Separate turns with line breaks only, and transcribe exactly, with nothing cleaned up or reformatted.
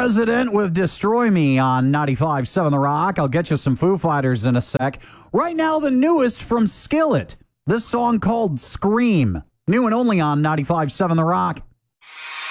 President with Destroy Me on ninety-five point seven The Rock. I'll get you some Foo Fighters in a sec. Right now, the newest from Skillet. This song called Scream. New and only on ninety-five point seven The Rock.